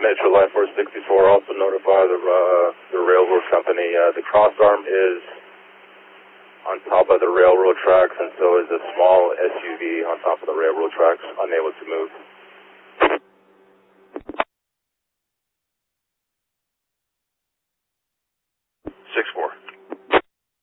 Metro Line 464, also notify the railroad company. The crossarm is on top of the railroad tracks, and so is a small SUV on top of the railroad tracks, unable to move.